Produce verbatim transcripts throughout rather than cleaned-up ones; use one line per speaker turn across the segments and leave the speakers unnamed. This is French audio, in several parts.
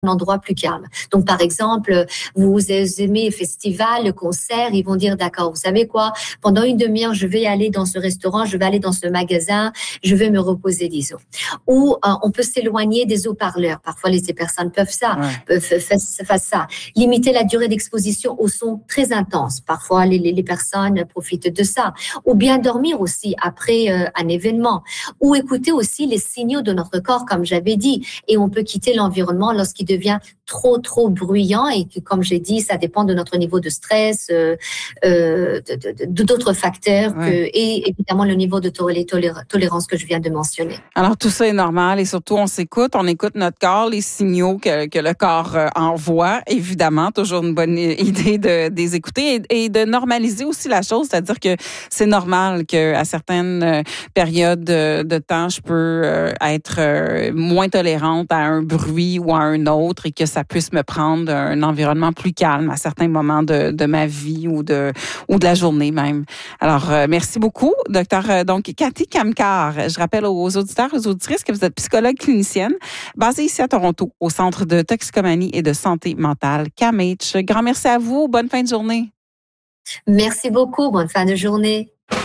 endroit plus calme. Donc, par exemple, vous aimez festival, le concert, ils vont dire, d'accord, vous savez quoi, pendant une demi-heure, je vais aller dans ce restaurant, je vais aller dans ce magasin, je vais me reposer, disons. Ou euh, on peut s'éloigner des haut-parleurs. Parfois, les personnes peuvent ça, ouais. peuvent faire, faire ça. Limiter la durée d'exposition au son très intense. Parfois, les, les, les personnes profitent de ça. Ou bien dormir aussi après euh, un événement. Ou écouter aussi les signaux de notre corps, comme j'avais dit. Et on peut quitter l'environnement lorsqu'il devient trop, trop bruyant et que, comme j'ai dit, ça dépend de notre niveau de stress, euh, euh, de, de, d'autres facteurs ouais. que, et évidemment le niveau de tolé- tolé- tolérance que je viens de mentionner.
Alors, tout ça est normal et surtout, on s'écoute, on écoute notre corps, les signaux que, que le corps euh, envoie. Évidemment, toujours une bonne idée de, de les écouter et, et de normaliser aussi la chose, c'est-à-dire que c'est normal qu'à certaines périodes de, de temps, je peux euh, être euh, moins tolérante à un bruit ou à un autre et que ça puisse me prendre un environnement plus calme à certains moments de, de ma vie ou de, ou de la journée même. Alors, euh, merci beaucoup, docteur euh, donc Cathy Kamkar. Je rappelle aux auditeurs et aux auditrices que vous êtes psychologue clinicienne basée ici à Toronto, au Centre de toxicomanie et de santé mentale C A M H. Grand merci à vous. Bonne fin de journée.
Merci beaucoup. Bonne fin de journée.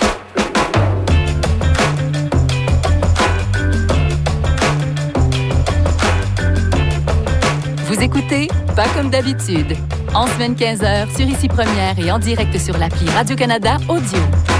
Vous écoutez Pas comme d'habitude, en semaine quinze heures sur Ici Première et en direct sur l'appli Radio-Canada Audio.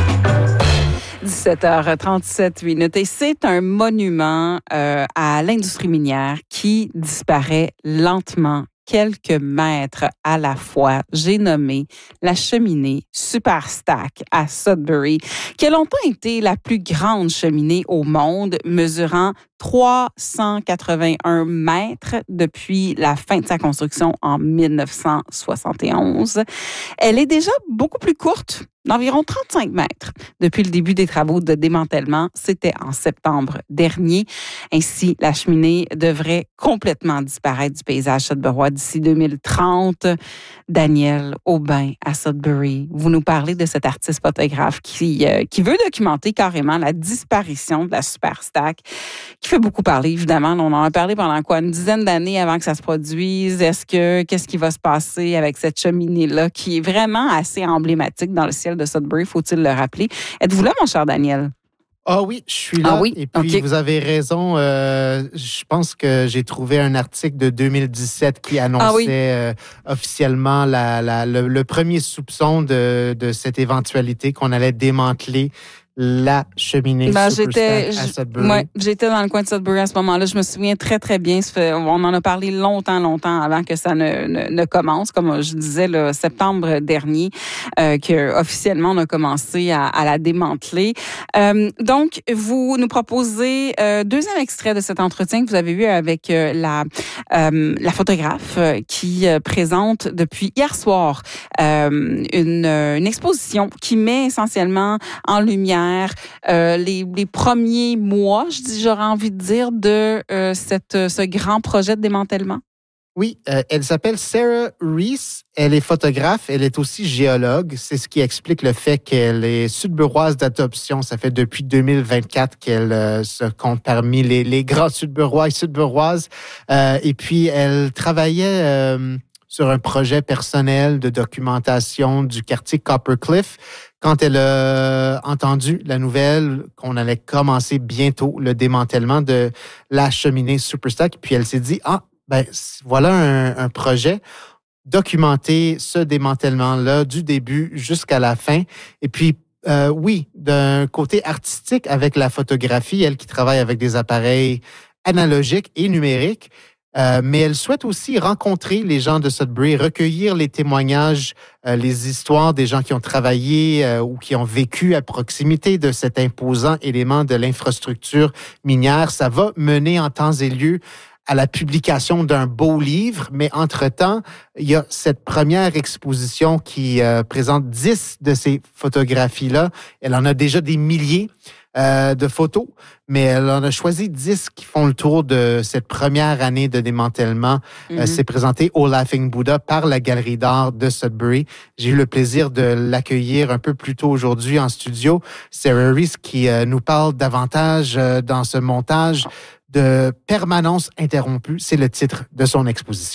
dix-sept heures trente-sept minutes et c'est un monument euh, à l'industrie minière qui disparaît lentement, quelques mètres à la fois. J'ai nommé la cheminée Superstack à Sudbury, qui a longtemps été la plus grande cheminée au monde, mesurant trois cent quatre-vingt-un mètres depuis la fin de sa construction en dix-neuf cent soixante et onze. Elle est déjà beaucoup plus courte, d'environ trente-cinq mètres. Depuis le début des travaux de démantèlement, c'était en septembre dernier. Ainsi, la cheminée devrait complètement disparaître du paysage sudburois d'ici deux mille trente. Daniel Aubin à Sudbury, vous nous parlez de cet artiste photographe qui, euh, qui veut documenter carrément la disparition de la Superstack, qui fait beaucoup parler, évidemment. On en a parlé pendant quoi? Une dizaine d'années avant que ça se produise. Est-ce que, qu'est-ce qui va se passer avec cette cheminée-là qui est vraiment assez emblématique dans le ciel de Sudbury, faut-il le rappeler? Êtes-vous là, mon cher Daniel?
Ah oui, je suis là.
Ah oui?
Et puis, okay. Vous avez raison. Euh, je pense que j'ai trouvé un article de deux mille dix-sept qui annonçait ah oui. euh, officiellement la, la, le, le premier soupçon de, de cette éventualité qu'on allait démanteler la cheminée ben, Superstack à Sudbury.
Ouais, j'étais dans le coin de Sudbury à ce moment-là. Je me souviens très, très bien. On en a parlé longtemps, longtemps avant que ça ne, ne, ne commence. Comme je disais, le septembre dernier, euh, que officiellement on a commencé à, à la démanteler. Euh, donc, vous nous proposez euh, deuxième extrait de cet entretien que vous avez eu avec euh, la, euh, la photographe euh, qui euh, présente depuis hier soir euh, une, une exposition qui met essentiellement en lumière Euh, les, les premiers mois, je dis, j'aurais envie de dire, de euh, cette, ce grand projet de démantèlement?
Oui, euh, elle s'appelle Sarah Reese. Elle est photographe, elle est aussi géologue. C'est ce qui explique le fait qu'elle est sudburoise d'adoption. Ça fait depuis deux mille vingt-quatre qu'elle euh, se compte parmi les, les grands sudburois et sudburoises. Euh, et puis, elle travaillait euh, sur un projet personnel de documentation du quartier Copper Cliff. Quand elle a entendu la nouvelle qu'on allait commencer bientôt le démantèlement de la cheminée Superstack, puis elle s'est dit, ah, ben voilà un, un projet, documenter ce démantèlement-là du début jusqu'à la fin. Et puis, euh, oui, d'un côté artistique avec la photographie, elle qui travaille avec des appareils analogiques et numériques, Euh, mais elle souhaite aussi rencontrer les gens de Sudbury, recueillir les témoignages, euh, les histoires des gens qui ont travaillé euh, ou qui ont vécu à proximité de cet imposant élément de l'infrastructure minière. Ça va mener en temps et lieu à la publication d'un beau livre, mais entre-temps, il y a cette première exposition qui euh, présente dix de ces photographies-là. Elle en a déjà des milliers euh, de photos, mais elle en a choisi dix qui font le tour de cette première année de démantèlement. Mm-hmm. Euh, c'est présenté au Laughing Buddha par la Galerie d'art de Sudbury. J'ai eu le plaisir de l'accueillir un peu plus tôt aujourd'hui en studio. Sarah Reese qui euh, nous parle davantage euh, dans ce montage de permanence interrompue. C'est le titre de son exposition.